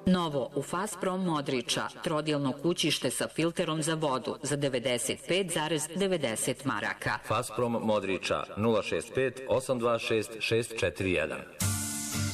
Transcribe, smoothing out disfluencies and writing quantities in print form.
Novo u Fazprom Modrića, trodjelno kućište sa filterom za vodu za 95,90 maraka. Fazprom Modrića 065 826 641.